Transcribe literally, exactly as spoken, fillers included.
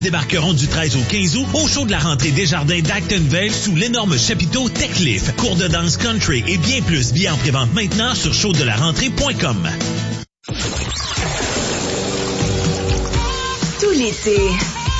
Débarqueront du treize au quinze août au show de la rentrée des jardins d'Actonville sous l'énorme chapiteau Techliff. Cours de danse country et bien plus. Billets en prévente maintenant sur show de la rentrée point com. Tout l'été,